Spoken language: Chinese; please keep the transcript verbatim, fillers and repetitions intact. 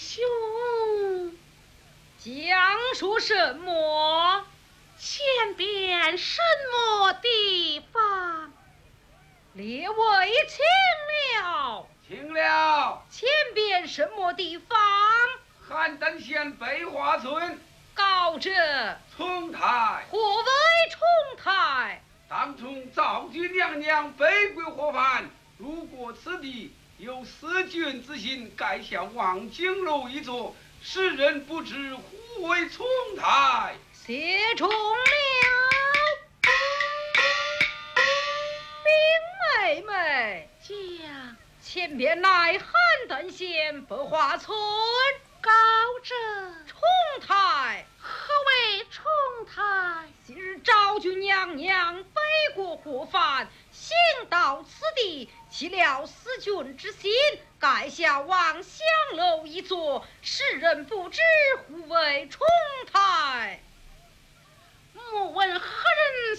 兄， 讲述什么？ 前边什么地方？ 列位请了。 请了。 前边什么地方？ 邯郸县北华村。 告着冲台。 何为冲台？ 当从赵君娘娘北归河畔，路过此地，有思君之心，盖下望京楼一座，世人不知胡为冲台。 谢冲了。兵妹妹讲， 前边乃邯郸县北华村， 告着冲台。 何为冲台？ 昔日赵君娘娘北国河畔，行到此地，起了思君之心，盖下望乡楼一座，世人不知胡为冲台。 莫问何人